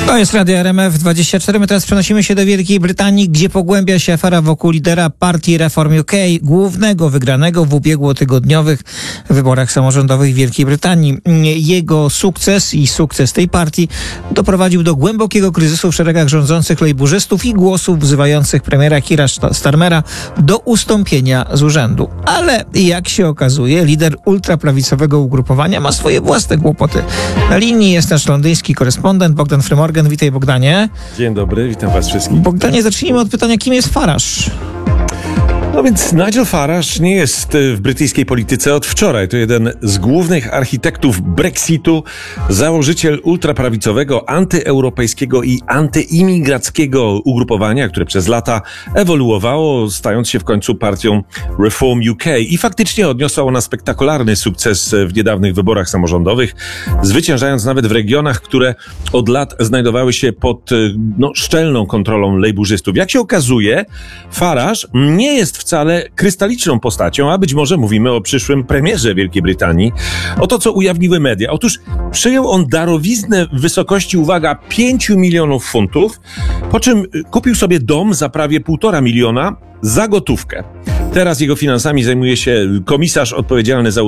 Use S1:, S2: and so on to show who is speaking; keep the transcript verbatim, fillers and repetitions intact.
S1: To jest Radio R M F dwadzieścia cztery. My teraz przenosimy się do Wielkiej Brytanii, gdzie pogłębia się afera wokół lidera partii Reform U K, głównego wygranego w ubiegłotygodniowych wyborach samorządowych w Wielkiej Brytanii. Jego sukces i sukces tej partii doprowadził do głębokiego kryzysu w szeregach rządzących lejburzystów i głosów wzywających premiera Keira Starmera do ustąpienia z urzędu. Ale jak się okazuje, lider ultraprawicowego ugrupowania ma swoje własne kłopoty. Na linii jest nasz londyński korespondent Bogdan Frymorgan. Witaj, Bogdanie.
S2: Dzień dobry, witam was wszystkich.
S1: Bogdanie, zacznijmy od pytania, kim jest Farage?
S2: No więc Nigel Farage nie jest w brytyjskiej polityce od wczoraj. To jeden z głównych architektów Brexitu, założyciel ultraprawicowego, antyeuropejskiego i antyimigrackiego ugrupowania, które przez lata ewoluowało, stając się w końcu partią Reform U K. I faktycznie odniosła ona spektakularny sukces w niedawnych wyborach samorządowych, zwyciężając nawet w regionach, które od lat znajdowały się pod no, szczelną kontrolą lejburzystów. Jak się okazuje, Farage nie jest wcale krystaliczną postacią, a być może mówimy o przyszłym premierze Wielkiej Brytanii. Oto, co ujawniły media. Otóż przyjął on darowiznę w wysokości, uwaga, pięciu milionów funtów, po czym kupił sobie dom za prawie półtora miliona za gotówkę. Teraz jego finansami zajmuje się komisarz odpowiedzialny za